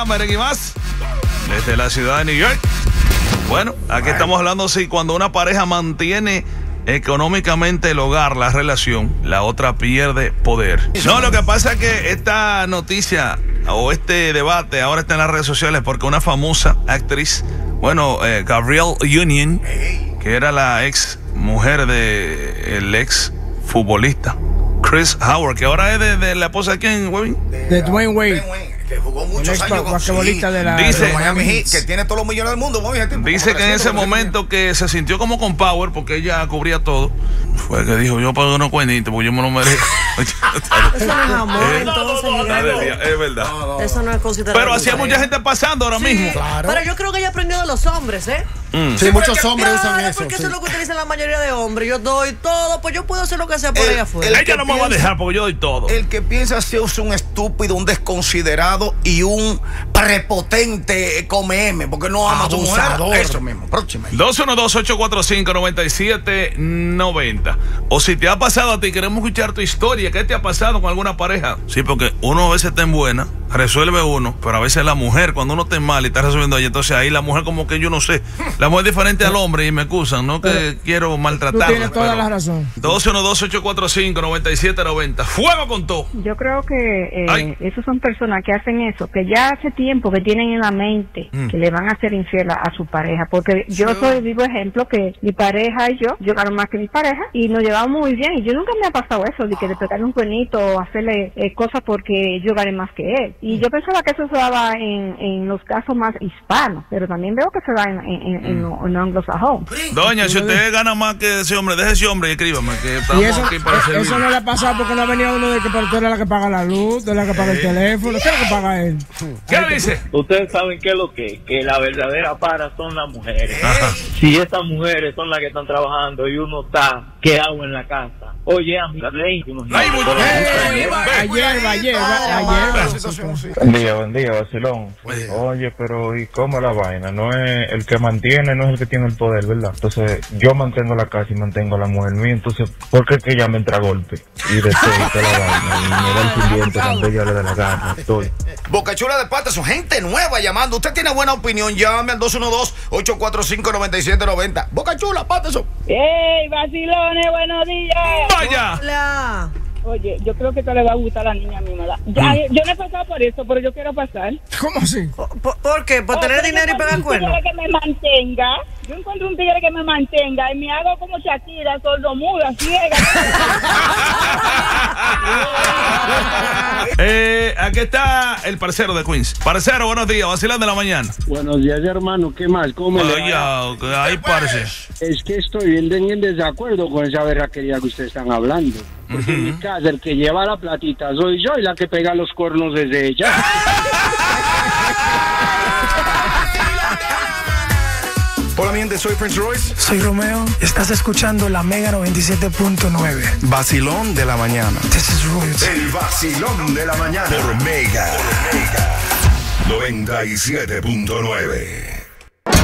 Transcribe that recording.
días, Merengue más, desde la ciudad de New York. Bueno, aquí estamos hablando si cuando una pareja mantiene económicamente el hogar, la relación, la otra pierde poder. No, lo que pasa es que esta noticia o este debate ahora está en las redes sociales porque una famosa actriz, Gabrielle Union, que era la ex mujer del ex futbolista Chris Howard, que ahora es de la esposa de quién, Webin? De Dwayne Wade, que jugó muchos años con basquetbolista de Miami Heat, que tiene todos los millones del mundo. Dice que en ese momento que se sintió como con power porque ella cubría todo, fue que dijo: yo pago unos cuernitos porque yo me lo merezco. Eso no es amor, entonces. Es verdad. Eso no es considerado. Pero así hay mucha gente pasando ahora mismo. Claro. Pero yo creo que ella aprendió de los hombres, ¿eh? Sí, muchos hombres usan eso. Porque eso es lo que utilizan la mayoría de hombres. Yo doy todo, pues yo puedo hacer lo que sea por allá afuera. Ella no me va a dejar porque yo doy todo. El que piensa así es un estúpido, un desconsiderado y un prepotente come M, porque no ama a su mujer. Eso mismo. Próxima. 212-845-9790. O si te ha pasado a ti, queremos escuchar tu historia. ¿Qué te ha pasado con alguna pareja? Sí, porque uno a veces está en buena, resuelve uno, pero a veces la mujer, cuando uno está en mal y está resolviendo ella, entonces ahí la mujer como que yo no sé. La mujer es diferente al hombre y me acusan, no que quiero maltratarla. Tú tienes toda la razón. 212-845-9790. ¡Fuego con todo! Yo creo que esos son personas que hacen eso, que ya hace tiempo que tienen en la mente que le van a hacer infiel a su pareja. Porque yo soy vivo ejemplo que mi pareja y yo gano más que mi pareja y nos llevamos muy bien. Y yo nunca me ha pasado eso, de que de pegarle un cuernito o hacerle cosas porque yo gané más que él. Y yo pensaba que eso se daba en los casos más hispanos, pero también veo que se da en anglosajón. Doña, si usted gana más que ese hombre, deje ese hombre y escríbame que estamos aquí para servir. Eso no le ha pasado porque no ha venido uno de que tú eres la que paga la luz, tú eres la que paga el teléfono, ¿qué es lo que paga él? ¿Qué dice? Ustedes saben qué es lo que la verdadera para son las mujeres. Si estas mujeres son las que están trabajando y uno está quedado en la casa, oye, a mí la ley. Ayer. Buen día, vacilón. Oye, pero ¿y cómo la vaina? No es el que mantiene, no es el que tiene el poder, ¿verdad? Entonces, yo mantengo la casa y mantengo a la mujer mía, entonces, ¿por qué que ella me entra a golpe? Y de todo la vaina, y me da el siguiente cuando ella le da la gana, estoy. Boca Chula de Pata, son gente nueva llamando. Usted tiene buena opinión, llame al 212-845-9790. Boca Chula, Patterson. ¡Ey, vacilones, buenos días! ¡Vaya! Hola. Oye, yo creo que te le va a gustar a la niña misma. Yo no he pasado por eso, pero yo quiero pasar. ¿Cómo así? ¿Por qué? ¿Por tener dinero y pegar cuernos? Que me mantenga. Yo encuentro un tigre que me mantenga y me hago como Shakira, sordomuda, ciega. Aquí está el parcero de Queens. Parcero, buenos días, vacilando de la mañana. Buenos días, hermano, ¿qué más? ¿Cómo le va? Ahí parece. Es que estoy en desacuerdo con esa berraquería que ustedes están hablando. Porque en mi casa el que lleva la platita soy yo y la que pega los cuernos es ella. Hola, mi gente, soy Prince Royce. Soy Romeo. Estás escuchando la Mega 97.9. Vacilón de la mañana. This is Royce. El vacilón de la mañana. Por Mega 97.9.